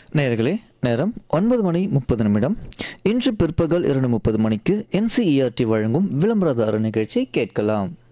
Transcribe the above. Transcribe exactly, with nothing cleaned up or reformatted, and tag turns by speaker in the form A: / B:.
A: நேயர்களே, நேரம் ஒன்பது மணி முப்பது நிமிடம். இன்று பிற்பகல் இரண்டு முப்பது மணிக்கு என்சிஇஆர்டி வழங்கும் விளம்பரதார நிகழ்ச்சி கேட்கலாம்.